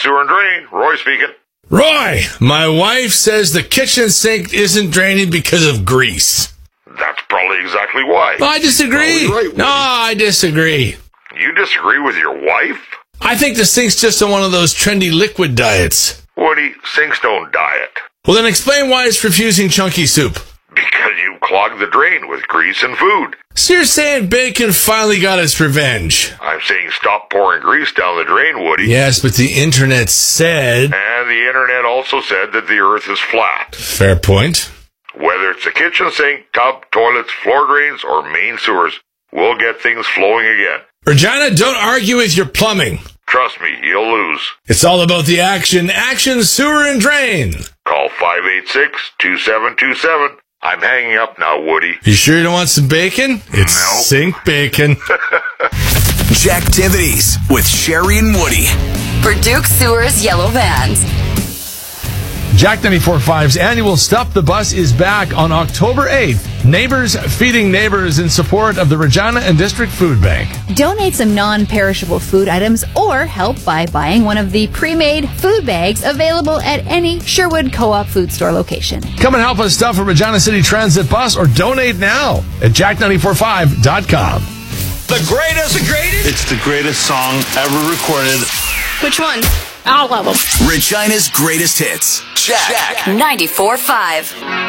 Sewer and Drain. Roy speaking. Roy, my wife says the kitchen sink isn't draining because of grease. That's probably exactly why. I disagree. Right, no, I disagree. You disagree with your wife? I think the sink's just on one of those trendy liquid diets. Woody, sinks don't diet. Well, then explain why it's refusing chunky soup. Because you clogged the drain with grease and food. So you're saying bacon finally got its revenge? I'm saying stop pouring grease down the drain, Woody. Yes, but the internet said... And the internet also said that the earth is flat. Fair point. Whether it's the kitchen sink, tub, toilets, floor drains, or main sewers, we'll get things flowing again. Regina, don't argue with your plumbing. Trust me, you'll lose. It's all about the action. Action, sewer, and drain. Call 586-2727. I'm hanging up now, Woody. You sure you don't want some bacon? It's Nope. sink bacon. Jacktivities with Sherry and Woody. For Duke Sewer's Yellow Vans. Jack 94.5's annual Stop the Bus is back on October 8th. Neighbors Feeding Neighbors in support of the Regina and District Food Bank. Donate some non-perishable food items or help by buying one of the pre-made food bags available at any Sherwood Co-op food store location. Come and help us stuff a Regina City Transit bus or donate now at jack945.com. The greatest. It's the greatest song ever recorded. Which one? All of them. Regina's greatest hits. Jack. 94.5.